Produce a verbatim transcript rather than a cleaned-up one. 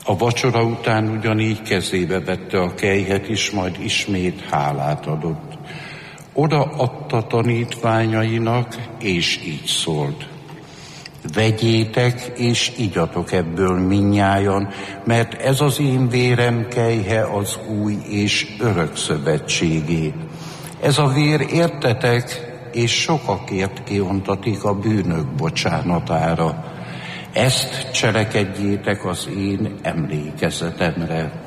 A vacsora után ugyanígy kezébe vette a kelyhet is, majd ismét hálát adott. Oda adta tanítványainak, és így szólt: vegyétek, és igyatok ebből mindnyájan, mert ez az én vérem kelyhe az új és örök szövetségé. Ez a vér értetek, és sokakért kiontatik a bűnök bocsánatára. Ezt cselekedjétek az én emlékezetemre.